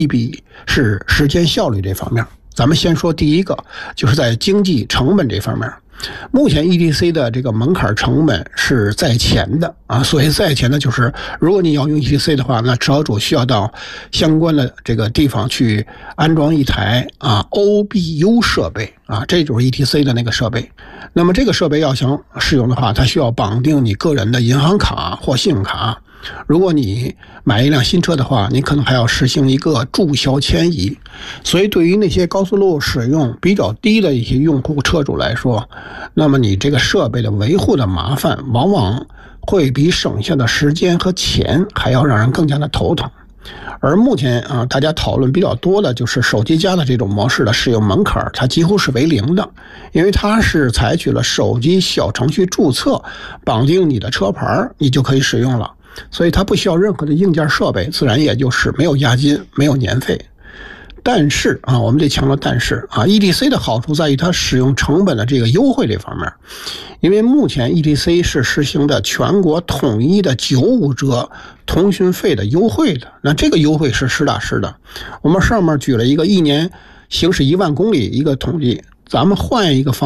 一笔是时间效率这方面。咱们先说第一个，就是在经济成本这方面。目前 ETC 的这个门槛成本是在前的啊，所以在前的就是如果你要用 ETC 的话，那车主需要到相关的这个地方去安装一台OBU 设备啊，这就是 ETC 的那个设备。那么这个设备要想使用的话，它需要绑定你个人的银行卡或信用卡。如果你买一辆新车的话，你可能还要实行一个注销迁移。所以对于那些高速路使用比较低的一些用户车主来说，那么你这个设备的维护的麻烦往往会比省下的时间和钱还要让人更加的头疼。而目前大家讨论比较多的就是手机加的这种模式的使用门槛，它几乎是为零的，因为它是采取了手机小程序注册，绑定你的车牌，你就可以使用了。所以它不需要任何的硬件设备，自然也就是没有押金，没有年费。但是我们得强调但是ETC 的好处在于它使用成本的这个优惠这方面，因为目前 ETC 是实行的全国统一的95折通讯费的优惠的，那这个优惠是实打实的。我们上面举了一个1年行驶1万公里一个统计，咱们换一个方